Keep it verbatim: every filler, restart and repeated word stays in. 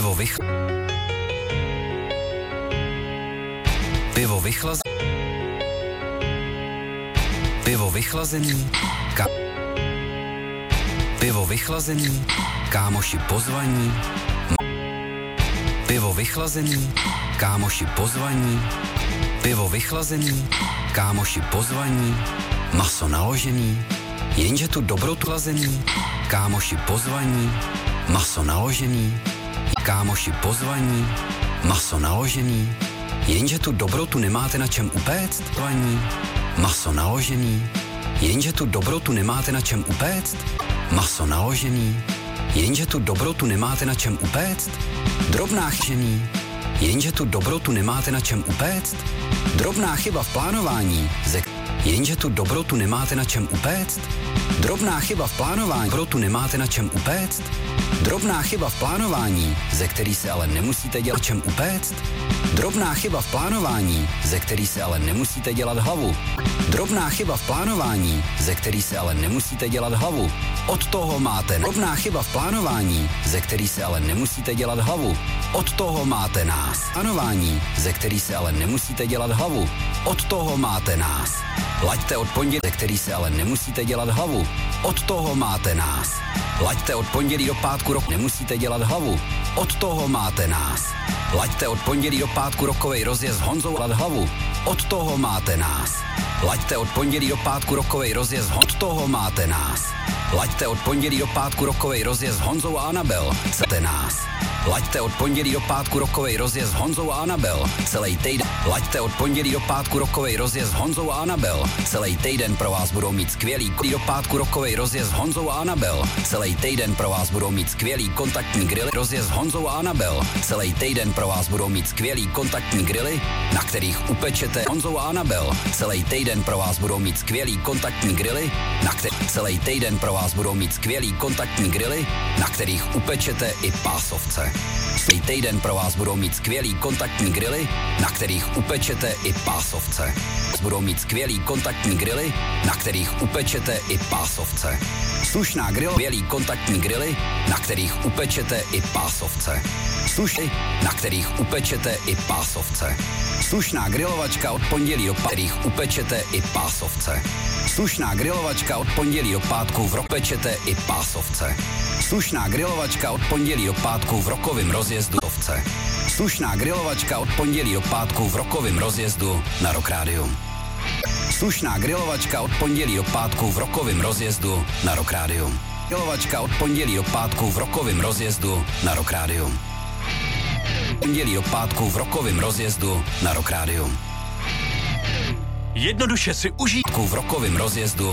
Pivo vych... Pivo vychlaz... Pivo vychlazený... Ka... Pivo vychlazený... Kámoši pozvaní... Pivo vychlazený... Kámoši pozvaní... Pivo vychlazený... Kámoši pozvaní... Maso naložený... Jenže tu dobrotu lazený... Kámoši pozvaní... Maso naložený... Kámoši pozvaní... Maso naložený... Jenže tu dobrotu nemáte na čem upéct... Vaní... Maso naložený... Jenže tu dobrotu nemáte na čem upéct... Maso naložený... Jenže tu dobrotu nemáte na čem upéct... Drobná chyžený... Jenže tu dobrotu nemáte na čem upéct... Drobná chyba v plánování... Ze... Jenže tu dobrotu nemáte na čem upéct... Drobná chyba v plánování... Dobrotu nemáte na čem upéct... Drobná chyba v plánování, ze který se ale nemusíte dělat čem upéct. Drobná chyba v plánování, ze který se ale nemusíte dělat hlavu. Drobná chyba v plánování, ze který se ale nemusíte dělat hlavu. Od toho máte drobná chyba v plánování, ze který se ale nemusíte dělat hlavu. Od toho máte nás. Plánování, ze který se ale nemusíte dělat hlavu. Od toho máte nás. Laďte od pondělí, ze který se ale nemusíte dělat hlavu. Od toho máte nás. Laďte od pondělí do pátku rok, nemusíte dělat hlavu. Od toho máte nás. Laďte od pondělí do pátku rokovej rozjezd s Honzou dělat hlavu. Od toho máte nás. Laďte od pondělí do pátku rokovej rozjezd, od toho máte nás. Laďte od pondělí do pátku rokovej rozjezd s Honzou a Anabel, chcete nás. Laďte od pondělí do pátku rokovej rozjezd s Honzou a Anabel, celý týden. Laďte od pondělí do pátku rokovej rozjezd s Honzou a Anabel, celý týden pro vás budou mít skvělý. Do pátku rokovej rozjezd s Honzou a Anabel, celý týden pro vás budou mít skvělý kontaktní grily. Rozjezd s Honzou a Anabel, celý týden pro vás budou mít skvělý kontaktní grily, na kterých upečete Honzou a Anabel, celý týden pro vás budou mít skvělý kontaktní grily, na kterých celý týden pro vás budou mít skvělý kontaktní grily, na kterých upečete i pásovce. Celý týden pro vás budou mít skvělý kontaktní grily, na kterých upečete i pásovce. Budou mít skvělý kontaktní grily, na kterých upečete i pásovce. Slušná grill, skvělý kontaktní grily, na kterých upečete i pásovce. Slušný, na kterých upečete i pásovce. Slušná grilovačka od pondělí do kterých upečete i pásovce. Slušná grilovačka od pondělí do pátku v ropečete i pásovce. Slušná grilovačka od pondělí do pátku v rokovém rozjezdu ovce. Slušná grilovačka od pondělí do pátku v rokovém rozjezdu na Rock Radio. Slušná grilovačka od pondělí do pátku v rokovém rozjezdu na Rock Radio. Grilovačka od pondělí do pátku v rokovém rozjezdu na Rock Radio. Pondělí do pátku v rokovém rozjezdu na Rock Radio. Jednoduše si užít v rokovém rozjezdu